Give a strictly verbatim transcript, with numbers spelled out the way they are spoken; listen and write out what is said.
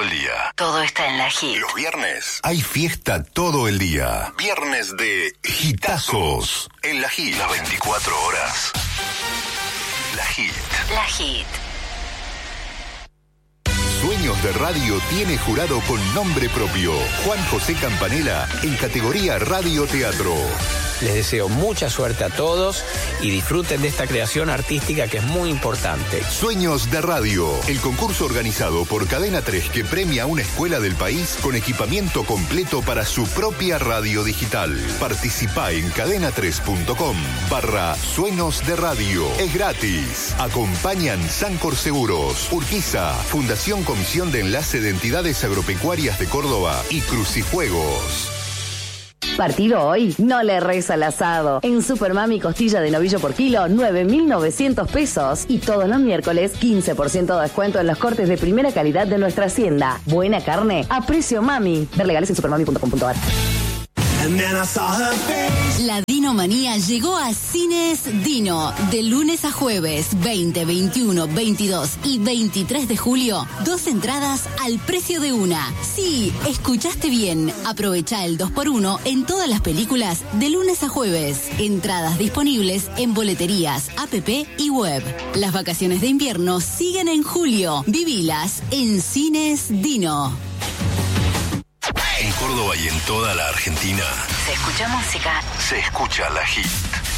el día. Todo está en la Hit. Los viernes hay fiesta todo el día. Viernes de hitazos. En la Hit. Las veinticuatro horas. La Hit. La Hit. Sueños de Radio tiene jurado con nombre propio. Juan José Campanella en categoría Radio Teatro. Les deseo mucha suerte a todos y disfruten de esta creación artística que es muy importante. Sueños de Radio, el concurso organizado por Cadena tres que premia a una escuela del país con equipamiento completo para su propia radio digital. Participa en cadena tres punto com barra Sueños de Radio. Es gratis. Acompañan Sancor Seguros, Urquiza, Fundación Comisión de Enlace de Entidades Agropecuarias de Córdoba y Crucijuegos. Partido hoy, no le reza al asado. En Supermami costilla de novillo por kilo, nueve mil novecientos pesos. Y todos los miércoles, quince por ciento de descuento en los cortes de primera calidad de nuestra hacienda. Buena carne a precio mami. Ver legales en supermami punto com punto a r. La Dinomanía llegó a Cines Dino. De lunes a jueves, veinte, veintiuno, veintidós y veintitrés de julio. Dos entradas al precio de una. Sí, escuchaste bien. Aprovecha el dos por uno en todas las películas de lunes a jueves. Entradas disponibles en boleterías, app y web. Las vacaciones de invierno siguen en julio. Vivilas en Cines Dino. En Córdoba y en toda la Argentina Se escucha música. se escucha la Hit.